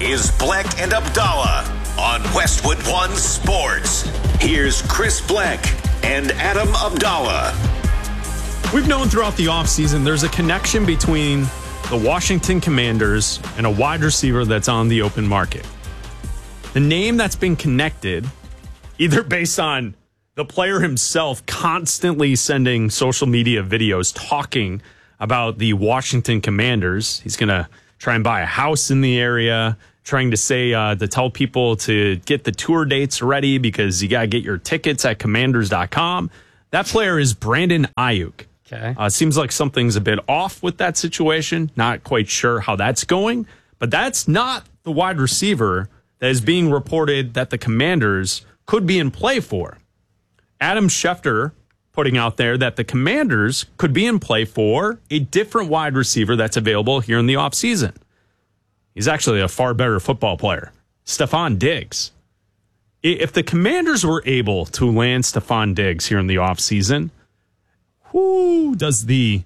is Bleck and Abdallah on Westwood One Sports. Here's Chris Bleck and Adam Abdallah. We've known throughout the offseason there's a connection between the Washington Commanders and a wide receiver that's on the open market. The name that's been connected, either based on the player himself constantly sending social media videos talking about the Washington Commanders. He's going to try and buy a house in the area, trying to say to tell people to get the tour dates ready because you got to get your tickets at commanders.com. That player is Brandon Aiyuk. Okay. Seems like something's a bit off with that situation. Not quite sure how that's going, but that's not the wide receiver that is being reported that the Commanders could be in play for. Adam Schefter putting out there that the Commanders could be in play for a different wide receiver that's available here in the offseason. He's actually a far better football player, Stephon Diggs. If the Commanders were able to land Stephon Diggs here in the offseason, who does the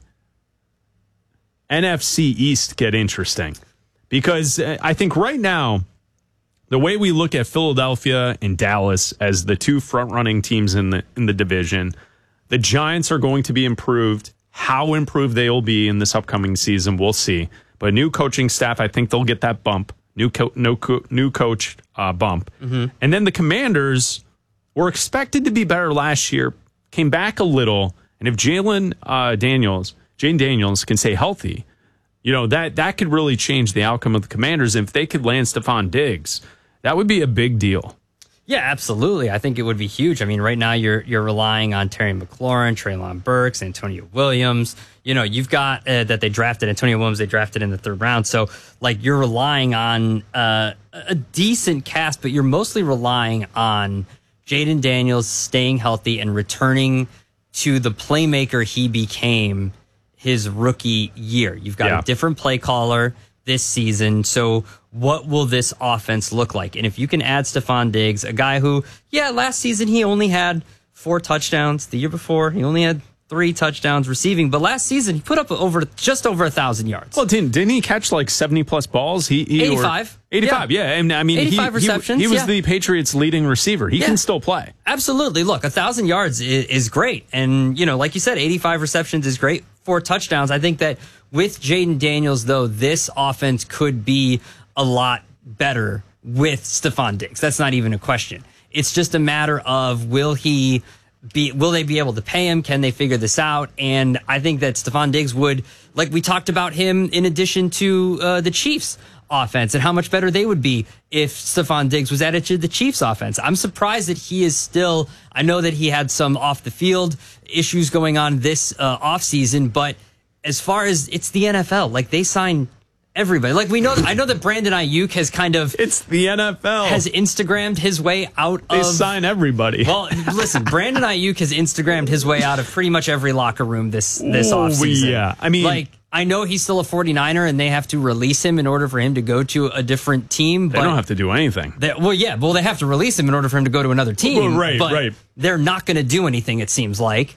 NFC East get interesting? Because I think right now, the way we look at Philadelphia and Dallas as the two front-running teams in the division, the Giants are going to be improved. How improved they will be in this upcoming season, we'll see. But new coaching staff, I think they'll get that bump, new coach bump. Mm-hmm. And then the Commanders were expected to be better last year, came back a little. And if Jaden Daniels can stay healthy, that could really change the outcome of the Commanders. If they could land Stephon Diggs, that would be a big deal. Yeah, absolutely. I think it would be huge. I mean, right now you're relying on Terry McLaurin, Treylon Burks, Antonio Williams. You've got that they drafted Antonio Williams. They drafted in the third round. So, you're relying on a decent cast, but you're mostly relying on Jaden Daniels staying healthy and returning to the playmaker he became his rookie year. You've got a different play caller this season. So what will this offense look like? And if you can add Stephon Diggs, a guy who, last season he only had 4 touchdowns. The year before, he only had 3 touchdowns receiving. But last season, he put up just over 1,000 yards. Well, didn't he catch 70-plus balls? He 85. 85, yeah. And I mean, 85 receptions. He was the Patriots' leading receiver. He can still play. Absolutely. Look, 1,000 yards is great. And, like you said, 85 receptions is great. 4 touchdowns. I think that with Jaden Daniels, though, this offense could be a lot better with Stephon Diggs. That's not even a question. It's just a matter of will they be able to pay him? Can they figure this out? And I think that Stephon Diggs would, like we talked about him in addition to the Chiefs offense and how much better they would be if Stephon Diggs was added to the Chiefs offense. I'm surprised that he is still, I know that he had some off the field issues going on this offseason, but as far as it's the NFL, they sign everybody. I know that Brandon Aiyuk has it's the NFL. Has Instagrammed his way out of. They sign everybody. Well, listen, Brandon Aiyuk has Instagrammed his way out of pretty much every locker room this offseason. Yeah. I mean, I know he's still a 49er and they have to release him in order for him to go to a different team. They don't have to do anything. They have to release him in order for him to go to another team. Well, right, but right. They're not going to do anything, it seems like.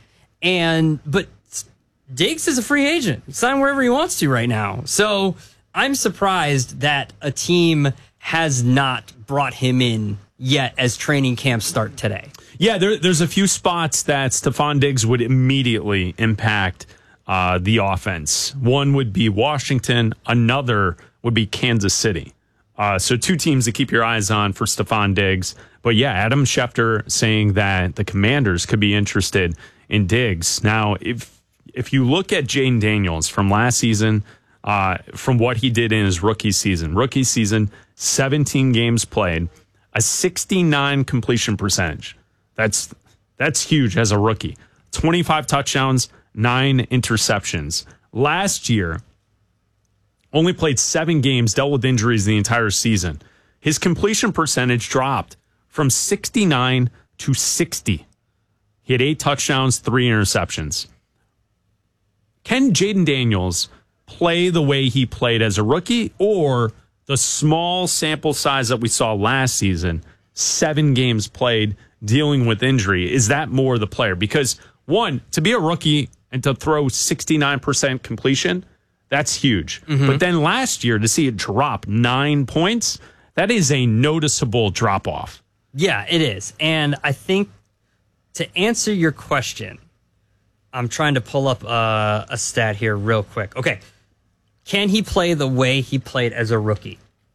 But Diggs is a free agent. He can sign wherever he wants to right now. So I'm surprised that a team has not brought him in yet as training camps start today. Yeah, there's a few spots that Stephon Diggs would immediately impact the offense. One would be Washington. Another would be Kansas City. So 2 teams to keep your eyes on for Stephon Diggs. But yeah, Adam Schefter saying that the Commanders could be interested in Diggs. Now, if you look at Jaden Daniels from last season, from what he did in his rookie season, 17 games played, a 69 completion percentage. That's huge as a rookie. 25 touchdowns, 9 interceptions. Last year, only played 7 games, dealt with injuries the entire season. His completion percentage dropped from 69 to 60. He had 8 touchdowns, 3 interceptions. Can Jaden Daniels play the way he played as a rookie, or the small sample size that we saw last season, 7 games played, dealing with injury, is that more the player? Because, one, to be a rookie and to throw 69% completion, That's huge. But then last year, to see it drop 9 points, that is a noticeable drop off. Yeah, it is. And I think to answer your question, I'm trying to pull up a stat here real quick. Okay. Can he play the way he played as a rookie?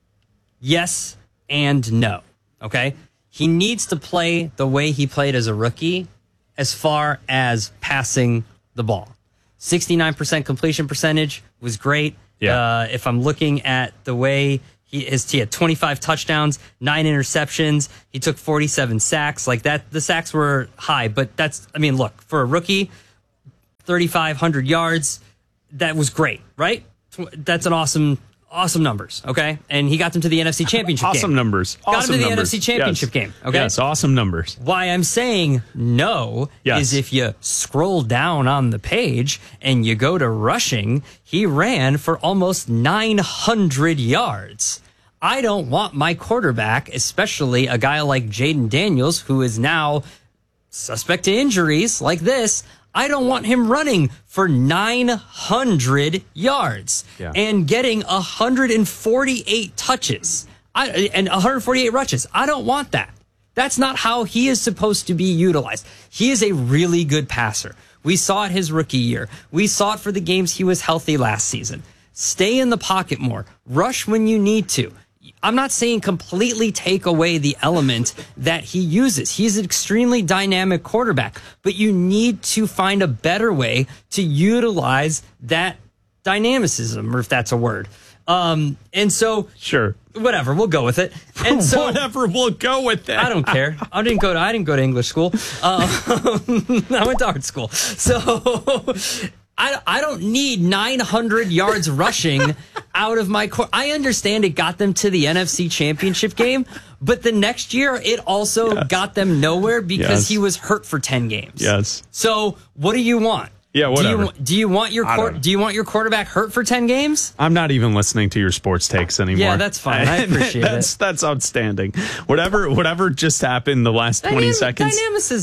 Yes and no. Okay. He needs to play the way he played as a rookie as far as passing the ball. 69% completion percentage was great. Yeah. If I'm looking at the way he had 25 touchdowns, 9 interceptions. He took 47 sacks. Like that, the sacks were high, but look, for a rookie, 3,500 yards, that was great, right? That's an awesome numbers, okay? And he got them to the NFC Championship game. Awesome numbers. Got Awesome him to the numbers. NFC Championship game, okay? Yes, awesome numbers. Why I'm saying no is if you scroll down on the page and you go to rushing, he ran for almost 900 yards. I don't want my quarterback, especially a guy like Jaden Daniels, who is now suspect to injuries like this. I don't want him running for 900 yards and getting 148 touches and 148 rushes. I don't want that. That's not how he is supposed to be utilized. He is a really good passer. We saw it his rookie year. We saw it for the games he was healthy last season. Stay in the pocket more. Rush when you need to. I'm not saying completely take away the element that he uses. He's an extremely dynamic quarterback, but you need to find a better way to utilize that dynamicism, or if that's a word. And so, sure, whatever, we'll go with it. And so, whatever, we'll go with it. I don't care. I didn't go to English school. I went to art school. So I don't need 900 yards rushing out of my core. I understand it got them to the NFC Championship game, but the next year it also got them nowhere because he was hurt for 10 games. Yes. So what do you want? Yeah, whatever. Do you want your quarterback hurt for 10 games? I'm not even listening to your sports takes anymore. Yeah, that's fine. I appreciate it. That's outstanding. Whatever just happened the last 20 seconds.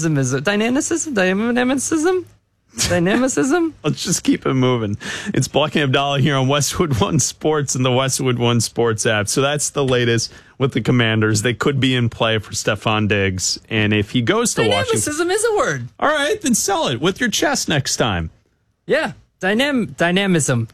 Dynamicism? Let's just keep it moving. It's Black and Abdallah here on Westwood One Sports and the Westwood One Sports app. So that's the latest with the Commanders. They could be in play for Stephon Diggs. And if he goes to Washington... Dynamicism is a word. All right, then sell it with your chest next time. Yeah. Dynamism.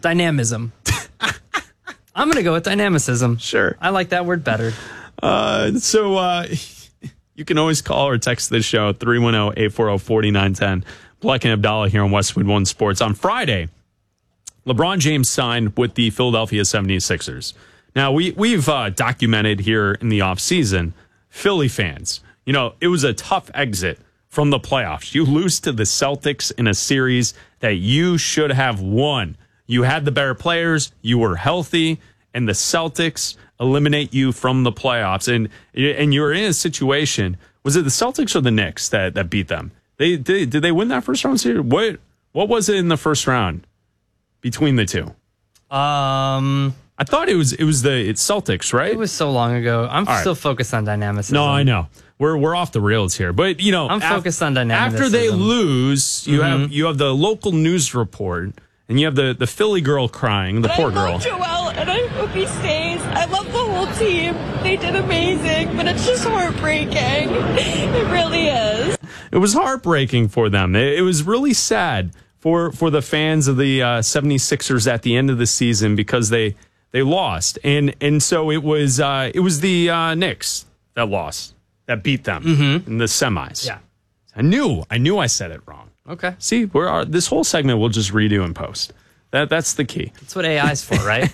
I'm going to go with dynamicism. Sure. I like that word better. So you can always call or text this show, 310-840-4910. Black and Abdallah here on Westwood One Sports. On Friday, LeBron James signed with the Philadelphia 76ers. Now, we've documented here in the offseason, Philly fans, it was a tough exit from the playoffs. You lose to the Celtics in a series that you should have won. You had the better players, you were healthy, and the Celtics eliminate you from the playoffs. And you're in a situation, was it the Celtics or the Knicks that beat them? Did they win that first round series? What was it in the first round between the two? I thought it's Celtics, right? It was so long ago. I'm still focused on dynamicism. No, I know. We're off the rails here, but I'm focused on dynamicism. After they lose, you have the local news report, and you have the Philly girl crying, the poor girl. I love Joel, and I hope he stays. I love the whole team. They did amazing, but it's just heartbreaking. It really is. It was heartbreaking for them. It was really sad for the fans of the 76ers at the end of the season because they lost. And so it was the Knicks that lost, that beat them in the semis. Yeah. I knew I said it wrong. Okay. See, this whole segment we'll just redo and post. That's the key. That's what AI's for, right?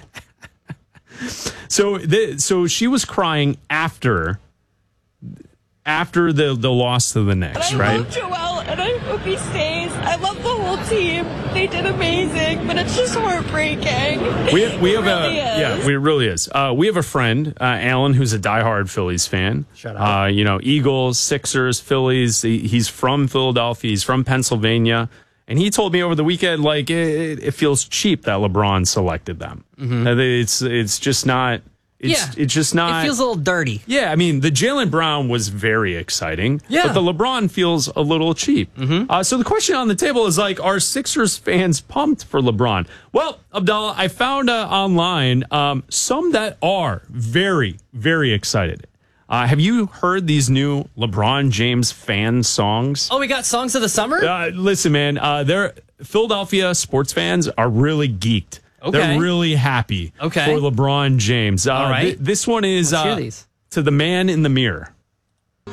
So she was crying after the loss to the Knicks, I right? love Joel, and I hope he stays. I love the whole team. They did amazing, but it's just heartbreaking. It really is. We have a friend, Alan, who's a diehard Phillies fan. Shut up. Eagles, Sixers, Phillies. He's from Philadelphia. He's from Pennsylvania. And he told me over the weekend, like, it feels cheap that LeBron selected them. It's just not It's just not. It feels a little dirty. Yeah, I mean, the Jaylen Brown was very exciting. Yeah. But the LeBron feels a little cheap. So the question on the table is like, are Sixers fans pumped for LeBron? Well, Abdallah, I found online some that are very, very excited. Have you heard these new LeBron James fan songs? Oh, we got songs of the summer? Listen, man, Philadelphia sports fans are really geeked. Okay. They're really happy for LeBron James. All right. This one is Let's hear these. To the Man in the Mirror.